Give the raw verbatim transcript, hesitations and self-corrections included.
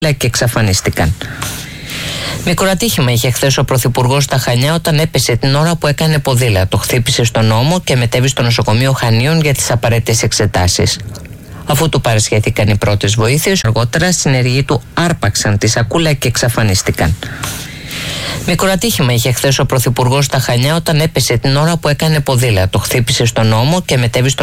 και εξαφανίστηκαν. Μικρό ατύχημα είχε χθες ο Πρωθυπουργός στα Χανιά όταν έπεσε την ώρα που έκανε ποδήλατο. Χτύπησε στον ώμο και μετέβη στο νοσοκομείο Χανίων για τις απαραίτητες εξετάσεις. Αφού του παρασχέθηκαν οι πρώτες βοήθειες, αργότερα συνεργοί του άρπαξαν τη σακούλα και εξαφανίστηκαν. Μικρό ατύχημα είχε χθες ο Πρωθυπουργός στα Χανιά όταν έπεσε την ώρα που έκανε ποδήλατο. Χτύπησε στον ώμο και μετέβη στο